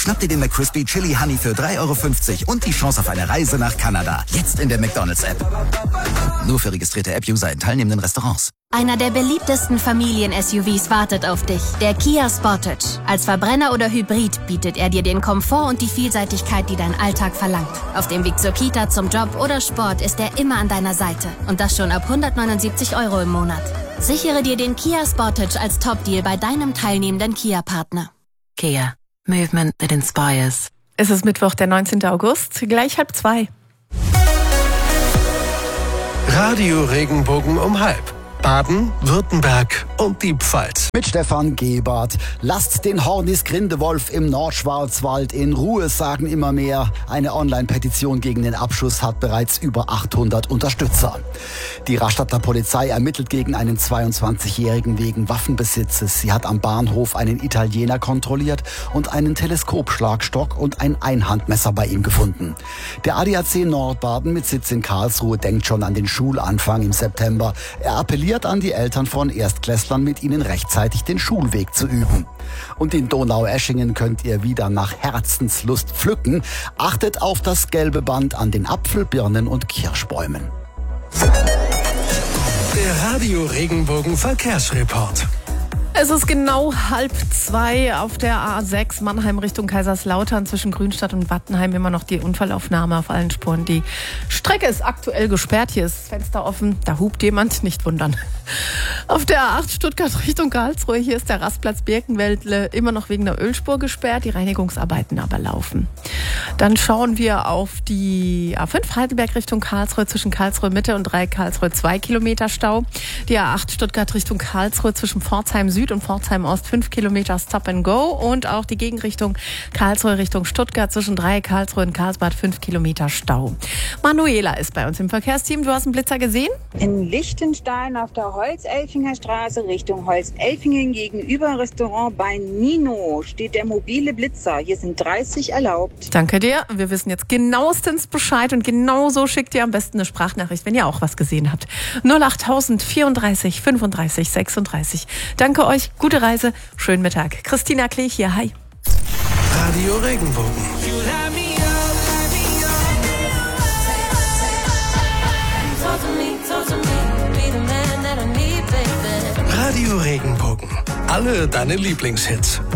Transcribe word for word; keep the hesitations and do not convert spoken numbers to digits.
Schnapp dir den McCrispy Chili Honey für drei Euro fünfzig und die Chance auf eine Reise nach Kanada. Jetzt in der McDonald's-App. Nur für registrierte App-User in teilnehmenden Restaurants. Einer der beliebtesten Familien-S U Vs wartet auf dich. Der Kia Sportage. Als Verbrenner oder Hybrid bietet er dir den Komfort und die Vielseitigkeit, die dein Alltag verlangt. Auf dem Weg zur Kita, zum Job oder Sport ist er immer an deiner Seite. Und das schon ab hundertneunundsiebzig Euro im Monat. Sichere dir den Kia Sportage als Top-Deal bei deinem teilnehmenden Kia-Partner. Kia. Movement that inspires. Es ist Mittwoch, der neunzehnten August, gleich halb zwei. Radio Regenbogen um halb. Baden, Württemberg und die Pfalz. Mit Stefan Gebert. Lasst den Hornis Grindewolf im Nordschwarzwald in Ruhe, sagen immer mehr. Eine Online-Petition gegen den Abschuss hat bereits über achthundert Unterstützer. Die Rastatter Polizei ermittelt gegen einen zweiundzwanzigjährigen wegen Waffenbesitzes. Sie hat am Bahnhof einen Italiener kontrolliert und einen Teleskopschlagstock und ein Einhandmesser bei ihm gefunden. Der A D A C Nordbaden mit Sitz in Karlsruhe denkt schon an den Schulanfang im September. Er appelliert an die Eltern von Erstklässlern, mit ihnen rechtzeitig den Schulweg zu üben. Und in Donaueschingen könnt ihr wieder nach Herzenslust pflücken. Achtet auf das gelbe Band an den Apfel-, Birnen- und Kirschbäumen. Der Radio Regenbogen Verkehrsreport. Es ist genau halb zwei auf der A sechs Mannheim Richtung Kaiserslautern zwischen Grünstadt und Wattenheim. Immer noch die Unfallaufnahme auf allen Spuren. Die Strecke ist aktuell gesperrt. Hier ist das Fenster offen. Da hupt jemand. Nicht wundern. Auf der A acht Stuttgart Richtung Karlsruhe. Hier ist der Rastplatz Birkenwäldle immer noch wegen der Ölspur gesperrt. Die Reinigungsarbeiten aber laufen. Dann schauen wir auf die A fünf Heidelberg Richtung Karlsruhe zwischen Karlsruhe Mitte und drei Karlsruhe zwei Kilometer Stau. Die A acht Stuttgart Richtung Karlsruhe zwischen Pforzheim Süd und Pforzheim Ost fünf Kilometer Stop and Go und auch die Gegenrichtung Karlsruhe Richtung Stuttgart zwischen drei Karlsruhe und Karlsbad fünf Kilometer Stau. Manuela ist bei uns im Verkehrsteam. Du hast einen Blitzer gesehen? In Lichtenstein auf der Holzelfinger Straße Richtung Holzelfingen gegenüber Restaurant bei Nino steht der mobile Blitzer. Hier sind dreißig erlaubt. Danke dir. Wir wissen jetzt genauestens Bescheid und genauso schickt ihr am besten eine Sprachnachricht, wenn ihr auch was gesehen habt. null achttausend vierunddreißig fünfunddreißig sechsunddreißig. Danke euch. Gute Reise, schönen Mittag. Christina Klee hier, hi. Radio Regenbogen. Radio Regenbogen. Alle deine Lieblingshits.